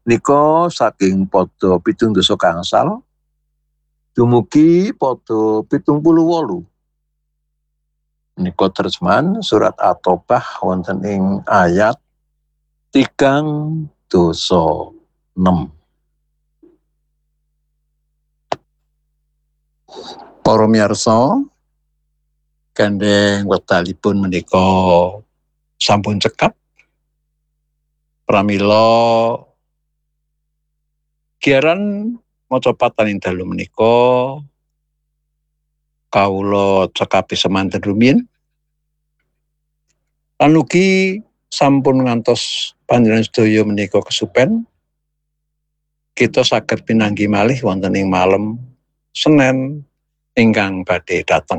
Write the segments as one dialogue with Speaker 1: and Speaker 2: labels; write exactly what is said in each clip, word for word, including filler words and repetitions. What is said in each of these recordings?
Speaker 1: nika saking pada pitung dasa gangsal dumugi pada pitung puluh wolu. Nika terjemahan surat At-Taubah wonten ing ayat tigang dasa enem. Para miyarsa, gandeng wektalipun menika sampun cekap. Pramila giaran maca pataning dalu menika kawula cekapi semanten rumiyin. Lan ugi sampun ngantos panjenengan sedaya menika kesupen kita saged pinanggi malih wonten ing malem Senin ingkang badhe dateng.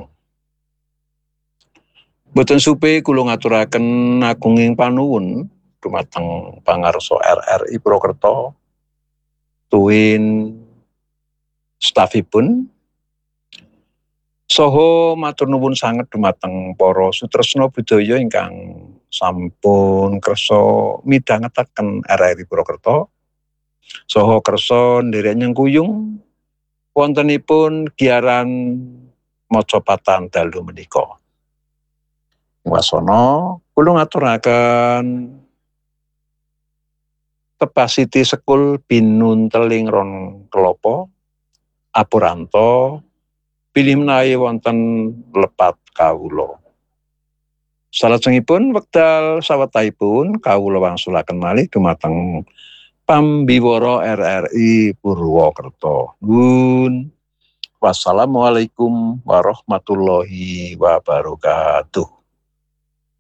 Speaker 1: Boten supe kula ngaturaken agunging panuwun dumateng pangarsa R R I Purwokerto tuwin stafipun saha matur nuwun sanget dumateng para sutresna budaya ingkang sampun kersa midhangetaken R R I Purwokerto saha kersa nderek nyengkuyung wontenipun giaran maca patan dalu menika. Wasana kula ngaturaken Tepasiti Sekul Binunteling Ron Kelopo Apuranto pilih menawi wonten lepat kawula. Salajengipun wekdal sawetahipun kawula wangsulaken malih dumateng pambiwara R R I Purwokerto. Nuwun. Wassalamualaikum warahmatullahi wabarakatuh.